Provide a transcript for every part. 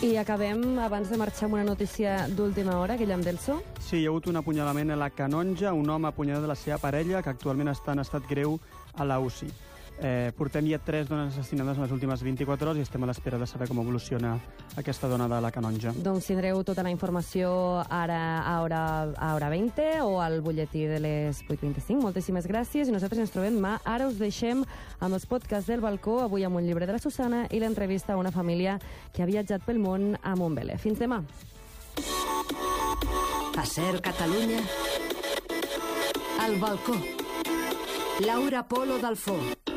I acabem, abans de marxar, amb una notícia d'última hora, Guillem Delso. Sí, hi ha hagut un apunyalament a la Canonja, un home apunyalat de la seva parella, que actualment està en estat greu a la UCI. Portem ja 3 dones assassinades en les últimes 24 hores i estem a l'espera de saber com evoluciona aquesta dona de la Canonja. Doncs tindreu tota la informació ara a hora 20 o al butlletí de les 8:25. Moltíssimes gràcies i nosaltres ens trobem demà. Ara us deixem amb els podcasts del balcó, avui amb un llibre de la Susana i l'entrevista a una família que ha viatjat pel món a Montbele. Fins demà. A Ser Catalunya, al balcó. Laura Polo Dalfó.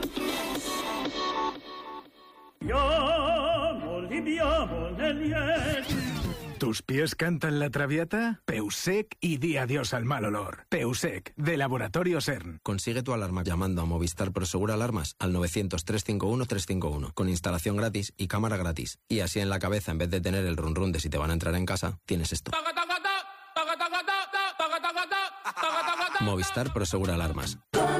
¿Tus pies cantan la traviata? Peusec y di adiós al mal olor. Peusec, de Laboratorio CERN. Consigue tu alarma llamando a Movistar Prosegura Alarmas al 900-351-351 con instalación gratis y cámara gratis. Y así en la cabeza, en vez de tener el run run de si te van a entrar en casa, tienes esto. Movistar Prosegura Alarmas.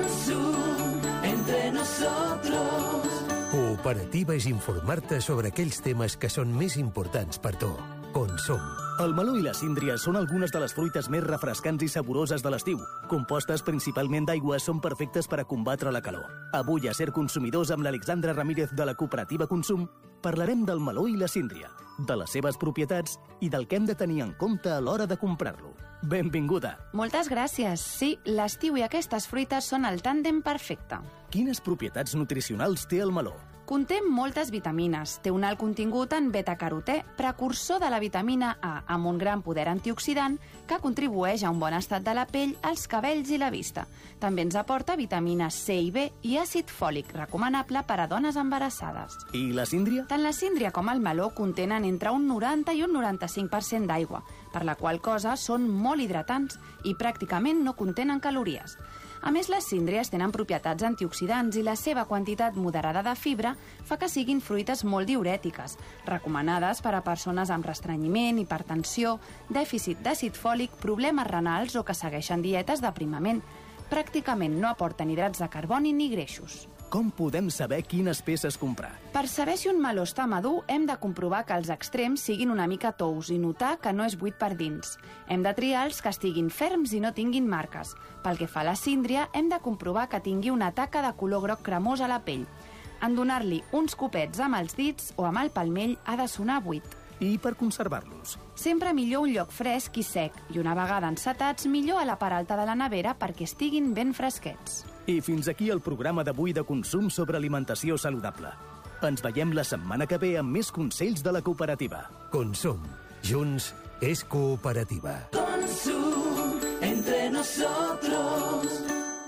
Entre nosotros. Cooperativa és informar-te sobre aquells temes que són més importants per tu. Consum. El meló i la síndria són algunes de les fruites més refrescants i saboroses de l'estiu. Compostes principalment d'aigua, són perfectes per a combatre la calor. Avui a Ser Consumidors amb l'Alexandra Ramírez de la Cooperativa Consum parlarem del meló i la síndria, de les seves propietats i del que hem de tenir en compte a l'hora de comprar-lo. Benvinguda! Moltes gràcies. Sí, l'estiu i aquestes fruites són el tàndem perfecte. Quines propietats nutricionals té el meló? Conté moltes vitamines. Té un alt contingut en beta-carotè, precursor de la vitamina A, amb un gran poder antioxidant que contribueix a un bon estat de la pell, els cabells i la vista. També ens aporta vitamines C i B i àcid fòlic, recomanable per a dones embarassades. I la síndria? Tant la síndria com el meló contenen entre un 90 i un 95% d'aigua, per la qual cosa són molt hidratants i pràcticament no contenen calories. A més, les síndries tenen propietats antioxidants i la seva quantitat moderada de fibra fa que siguin fruites molt diurètiques, recomanades per a persones amb restrenyiment, hipertensió, dèficit d'àcid fòlic, problemes renals o que segueixen dietes d'aprimament. Pràcticament no aporten hidrats de carboni ni greixos. Com podem saber quines peces comprar? Per saber si un meló està madur, hem de comprovar que els extrems siguin una mica tous i notar que no és buit per dins. Hem de triar els que estiguin ferms i no tinguin marques. Pel que fa a la síndria, hem de comprovar que tingui una taca de color groc cremós a la pell. En donar-li uns copets amb els dits o amb el palmell ha de sonar buit. I per conservar-los? Sempre millor un lloc fresc i sec, i una vegada encetats, millor a la part alta de la nevera perquè estiguin ben fresquets. I fins aquí el programa d'avui de consum sobre alimentació saludable. Ens veiem la setmana que ve amb més consells de la cooperativa. Consum. Junts és cooperativa. Consum entre nosotros.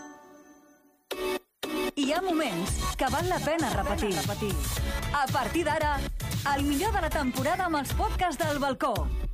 Hi ha moments que val la pena repetir. A partir d'ara, el millor de la temporada amb els podcasts del balcó.